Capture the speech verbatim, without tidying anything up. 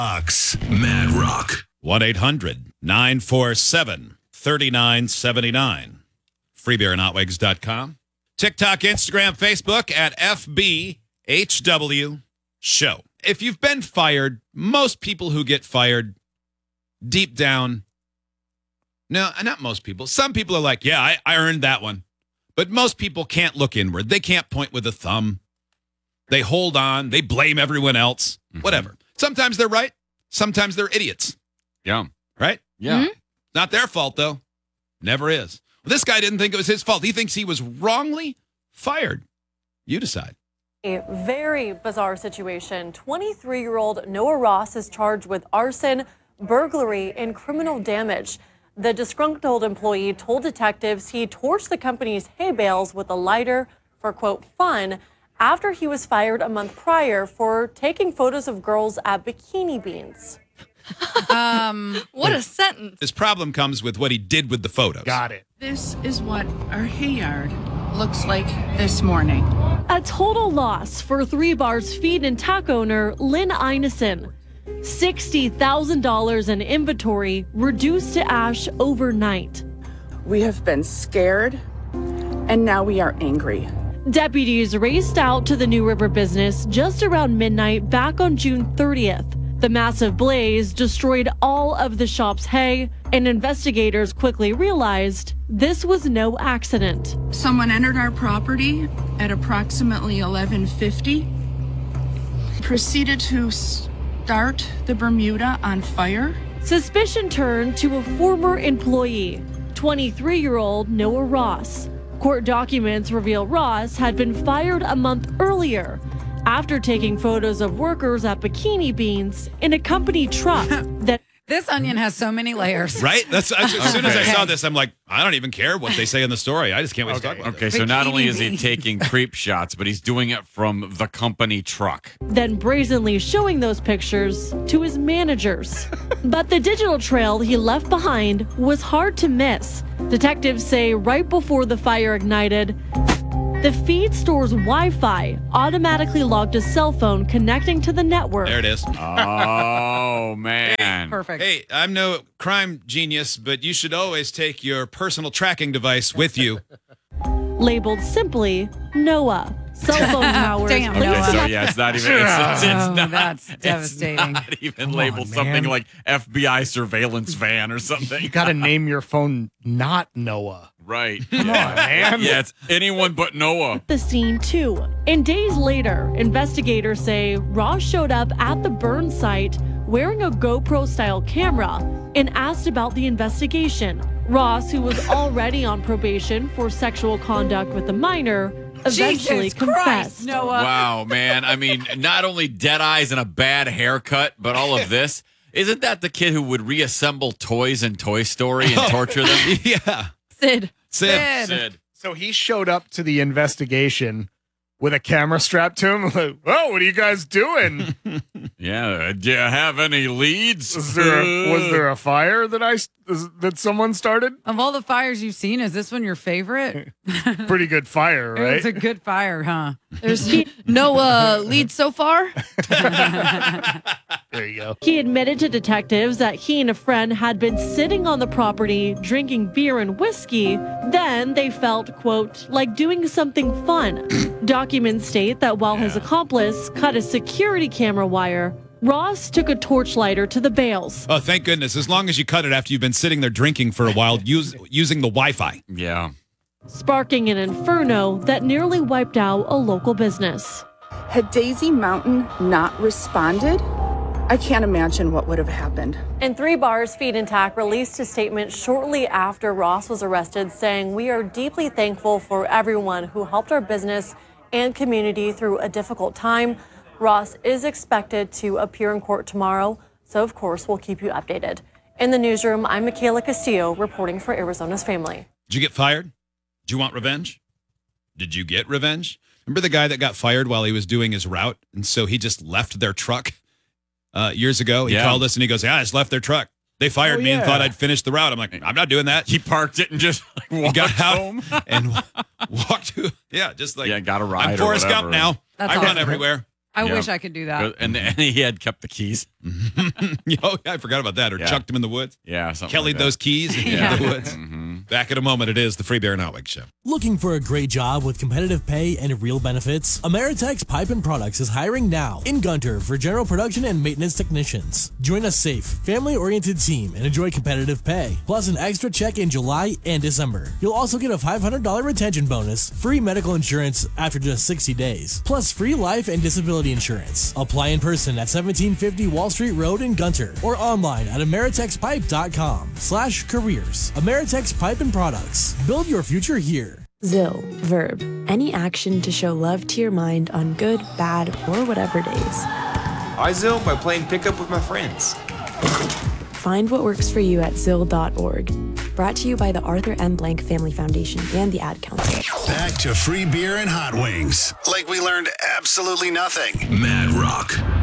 Ox, Mad Rock. one eight hundred nine four seven three nine seven nine. free beer and hot wigs dot com. TikTok, Instagram, Facebook at F B H W Show. If you've been fired, most people who get fired deep down, no, not most people. Some people are like, yeah, I, I earned that one. But most people can't look inward. They can't point with a thumb. They hold on. They blame everyone else. Mm-hmm. Whatever. Sometimes they're right. Sometimes they're idiots. Yeah. Right? Yeah. Mm-hmm. Not their fault, though. Never is. Well, this guy didn't think it was his fault. He thinks he was wrongly fired. You decide. A very bizarre situation. twenty-three-year-old Noah Ross is charged with arson, burglary, and criminal damage. The disgruntled employee told detectives he torched the company's hay bales with a lighter for, quote, fun, after he was fired a month prior for taking photos of girls at Bikini Beans. Um, what a sentence. His problem comes with what he did with the photos. Got it. This is what our hay yard looks like this morning. A total loss for Three Bars feed and tack owner Lynn Einison. sixty thousand dollars in inventory reduced to ash overnight. We have been scared, and now we are angry. Deputies raced out to the New River business just around midnight back on June thirtieth. The massive blaze destroyed all of the shop's hay, and investigators quickly realized this was no accident. Someone entered our property at approximately eleven fifty, proceeded to start the Bermuda on fire. Suspicion turned to a former employee, twenty-three-year-old Noah Ross. Court documents reveal Ross had been fired a month earlier after taking photos of workers at Bikini Beans in a company truck that This onion has so many layers. Right? That's, that's as soon as I Okay. saw this, I'm like, I don't even care what they say in the story. I just can't wait to talk about Okay, it. so not only is he beans. taking creep shots, but he's doing it from the company truck. then brazenly showing those pictures to his managers. But the digital trail he left behind was hard to miss. Detectives say right before the fire ignited, the feed store's Wi-Fi automatically logged a cell phone connecting to the network. There it is. Oh, man. Perfect. Hey, I'm no crime genius, but you should always take your personal tracking device with you. Labeled simply Noah. Cell phone towers. Damn, placed Noah. So, in- yeah, it's not even, it's, it's, it's Oh, not, that's it's devastating. not even Come labeled on, something man. like F B I surveillance van or something. You got to name your phone not Noah. Right. Come on, man. Yeah, it's anyone but Noah. the scene too. And days later, investigators say Ross showed up at the burn site wearing a GoPro-style camera and asked about the investigation. Ross, who was already on probation for sexual conduct with a minor, eventually Jesus confessed. Christ, Noah. Wow, man. I mean, not only dead eyes and a bad haircut, but all of this. Isn't that the kid who would reassemble toys in Toy Story and torture them? Yeah. Sid. Sid. Sid. So he showed up to the investigation with a camera strapped to him. Like, oh, what are you guys doing? Yeah. Do you have any leads? Was there a, was there a fire that I that someone started? Of all the fires you've seen, is this one your favorite? Pretty good fire, It right? was a good fire, huh? There's no uh, lead so far. There you go. He admitted to detectives that he and a friend had been sitting on the property drinking beer and whiskey. Then they felt, quote, like doing something fun. Documents state that while his accomplice cut a security camera wire, Ross took a torchlighter to the bales. Oh, thank goodness. As long as you cut it after you've been sitting there drinking for a while, use, using the Wi-Fi. Yeah. Sparking an inferno that nearly wiped out a local business. Had Daisy Mountain not responded, I can't imagine what would have happened. And Three Bars Feed and Tack released a statement shortly after Ross was arrested saying, "We are deeply thankful for everyone who helped our business and community through a difficult time." Ross is expected to appear in court tomorrow, so of course we'll keep you updated. In the newsroom, I'm Michaela Castillo reporting for Arizona's Family. Did you get fired? Did you want revenge? Did you get revenge? Remember the guy that got fired while he was doing his route? And so he just left their truck uh, years ago. He Yeah. called us and he goes, yeah, I just left their truck. They fired Oh, me and yeah. thought I'd finish the route. I'm like, I'm not doing that. He parked it and just like, He walked got out home. and walked to, yeah, just like, Yeah, got a ride I'm or Forrest Gump whatever. now. That's I run awesome. everywhere. I Yeah. wish I could do that. And, and he had kept the keys. Oh, yeah, I forgot about that. Or Yeah. chucked him in the woods. Yeah, something Kelly'd like that. those keys in Yeah. the woods. Back in a moment, it is the Free Beer and Outwig Show. Looking for a great job with competitive pay and real benefits? Ameritex Pipe and Products is hiring now in Gunter for general production and maintenance technicians. Join a safe, family-oriented team and enjoy competitive pay, plus an extra check in July and December. You'll also get a five hundred dollars retention bonus, free medical insurance after just sixty days, plus free life and disability insurance. Apply in person at seventeen fifty Wall Street Road in Gunter or online at ameritexpipe.com slash careers. Ameritex Pipe and Products. Build your future here. Zill, verb, any action to show love to your mind on good, bad, or whatever days. I Zill by playing pickup with my friends. Find what works for you at zill dot org. Brought to you by the Arthur M. Blank Family Foundation and the Ad Council. Back to Free Beer and Hot Wings. Like we learned absolutely nothing. Mad Rock.